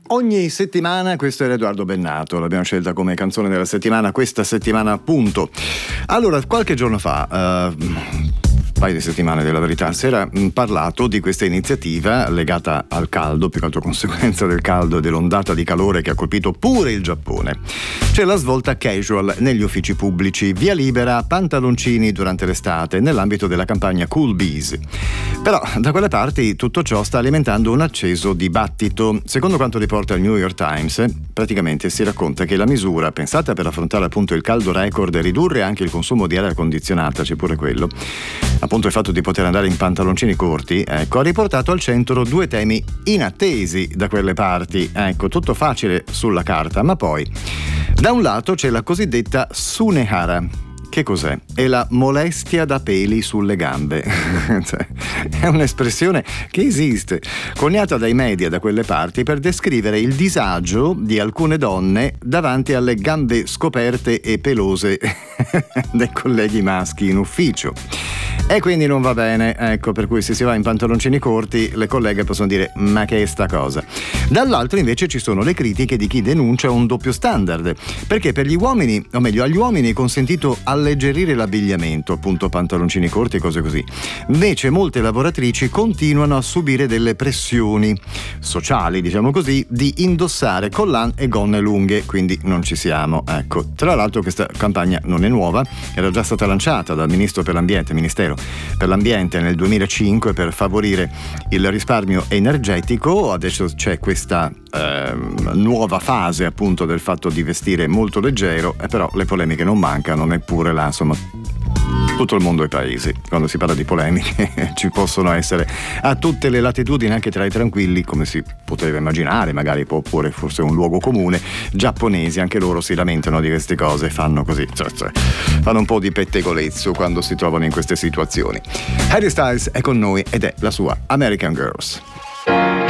Ogni settimana, questo era Edoardo Bennato, l'abbiamo scelta come canzone della settimana, questa settimana appunto. Allora, qualche giorno fa, un paio di settimane della verità, si era parlato di questa iniziativa legata al caldo, più che altro conseguenza del caldo e dell'ondata di calore che ha colpito pure il Giappone. C'è la svolta casual negli uffici pubblici, via libera pantaloncini durante l'estate nell'ambito della campagna Cool Bees. Però da quelle parti tutto ciò sta alimentando un acceso dibattito. Secondo quanto riporta il New York Times, praticamente si racconta che la misura, pensata per affrontare appunto il caldo record e ridurre anche il consumo di aria condizionata, c'è pure quello, appunto il fatto di poter andare in pantaloncini corti, ecco, ha riportato al centro due temi inattesi da quelle parti. Ecco, tutto facile sulla carta, ma poi da un lato c'è la cosiddetta Sunehara. Che cos'è? È la molestia da peli sulle gambe. È un'espressione che esiste, coniata dai media da quelle parti per descrivere il disagio di alcune donne davanti alle gambe scoperte e pelose dei colleghi maschi in ufficio. E quindi non va bene, ecco, per cui se si va in pantaloncini corti le colleghe possono dire ma che è sta cosa. Dall'altro invece ci sono le critiche di chi denuncia un doppio standard, perché per gli uomini, o meglio agli uomini è consentito alleggerire l'abbigliamento, appunto pantaloncini corti e cose così. Invece molte lavoratrici continuano a subire delle pressioni sociali, diciamo così, di indossare collan e gonne lunghe, quindi non ci siamo, ecco. Tra l'altro questa campagna non è nuova, era già stata lanciata dal Ministero per l'ambiente nel 2005 per favorire il risparmio energetico. Adesso c'è questa nuova fase appunto del fatto di vestire molto leggero, però le polemiche non mancano, neppure là, insomma, tutto il mondo è paese. Quando si parla di polemiche ci possono essere a tutte le latitudini, anche tra i tranquilli, come si poteva immaginare, magari oppure forse un luogo comune. Giapponesi, anche loro si lamentano di queste cose, fanno così, fanno un po' di pettegolezzo quando si trovano in queste situazioni. Harry Styles è con noi ed è la sua American Girls.